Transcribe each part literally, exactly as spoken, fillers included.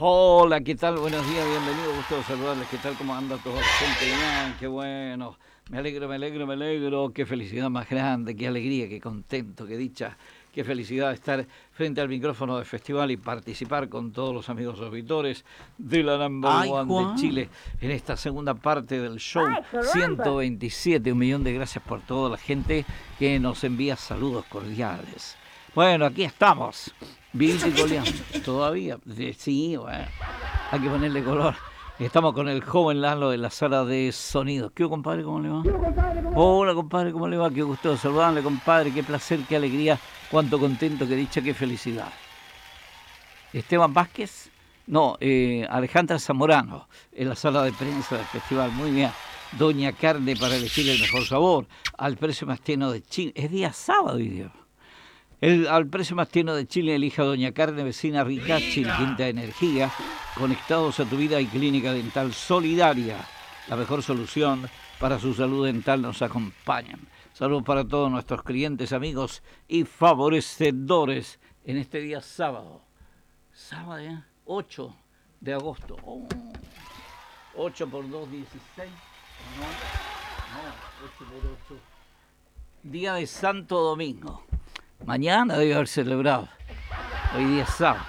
Hola, ¿qué tal? Buenos días, bienvenidos, gusto de saludarles. ¿Qué tal? ¿Cómo anda todo? Gente bien, qué bueno. Me alegro, me alegro, me alegro. Qué felicidad más grande, qué alegría, qué contento, qué dicha, qué felicidad estar frente al micrófono del festival y participar con todos los amigos auditores de la Number Ay, One de Juan. Chile en esta segunda parte del show ciento veintisiete. Un millón de gracias por toda la gente que nos envía saludos cordiales. Bueno, aquí estamos. Vivito y coleando. Todavía. Sí, bueno. Hay que ponerle color. Estamos con el joven Lalo de la sala de sonidos. ¿Qué compadre? ¿Cómo le va? Hola, compadre, ¿cómo le va? Qué gusto saludarle, compadre. Qué placer, qué alegría. Cuánto contento, qué dicha, qué felicidad. Esteban Vázquez. No, eh, Alejandra Zamorano en la sala de prensa del festival. Muy bien. Doña Carne para elegir el mejor sabor. Al precio más tierno de Chile. Es día sábado hoy día. El, al precio más tierno de Chile, elija Doña Carne, vecina rica, Chile, quinta energía, conectados a tu vida y clínica dental solidaria. La mejor solución para su salud dental nos acompañan. Saludos para todos nuestros clientes, amigos y favorecedores en este día sábado. Sábado, ¿eh? ocho de agosto. Oh, ocho por dos, dieciséis. No, no, ocho por ocho. Día de Santo Domingo. Mañana debe haber celebrado. Hoy día es sábado.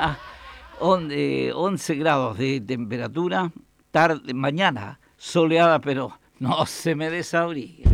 once grados de temperatura. Tarde, mañana soleada, pero no se me desabrigue.